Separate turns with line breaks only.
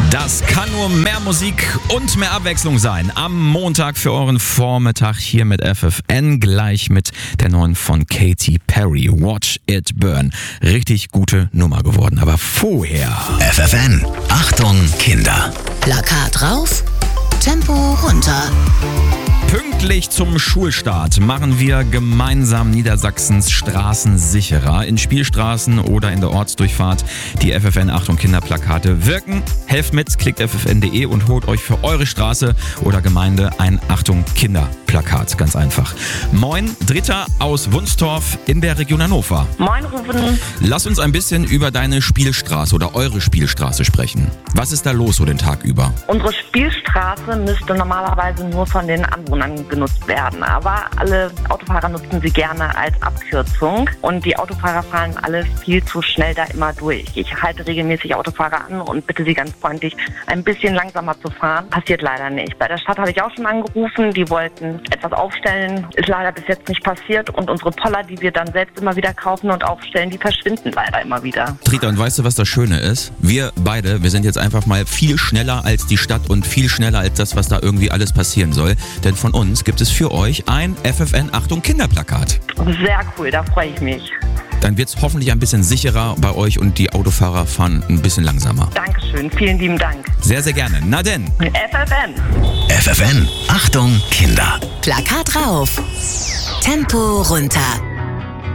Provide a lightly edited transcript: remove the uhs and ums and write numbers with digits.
Das kann nur mehr Musik und mehr Abwechslung sein. Am Montag für euren Vormittag hier mit FFN, gleich mit der neuen von Katy Perry, Watch It Burn. Richtig gute Nummer geworden, aber vorher...
FFN, Achtung Kinder.
Plakat rauf, Tempo runter.
Pünktlich zum Schulstart machen wir gemeinsam Niedersachsens Straßen sicherer. In Spielstraßen oder in der Ortsdurchfahrt die FFN Achtung Kinder Plakate wirken. Helft mit, klickt ffn.de und holt euch für eure Straße oder Gemeinde ein Achtung Kinder Plakat. Ganz einfach. Moin, Dritter aus Wunstorf in der Region Hannover.
Moin, Ruben.
Lass uns ein bisschen über deine Spielstraße oder eure Spielstraße sprechen. Was ist da los so den Tag über?
Unsere Spielstraße müsste normalerweise nur von den Anwohnern genutzt werden, aber alle Autofahrer nutzen sie gerne als Abkürzung und die Autofahrer fahren alle viel zu schnell da immer durch. Ich halte regelmäßig Autofahrer an und bitte sie ganz freundlich, ein bisschen langsamer zu fahren. Passiert leider nicht. Bei der Stadt habe ich auch schon angerufen, die wollten etwas aufstellen, ist leider bis jetzt nicht passiert und unsere Poller, die wir dann selbst immer wieder kaufen und aufstellen, die verschwinden leider immer wieder.
Trita, und weißt du, was das Schöne ist? Wir beide, wir sind jetzt einfach mal viel schneller als die Stadt und viel schneller als das, was da irgendwie alles passieren soll. Denn von uns gibt es für euch ein FFN Achtung Kinderplakat.
Sehr cool, da freue ich mich.
Dann wird es hoffentlich ein bisschen sicherer bei euch und die Autofahrer fahren ein bisschen langsamer.
Dankeschön, vielen lieben Dank.
Sehr, sehr gerne. Na denn.
FFN.
FFN, Achtung Kinder.
Plakat rauf, Tempo runter.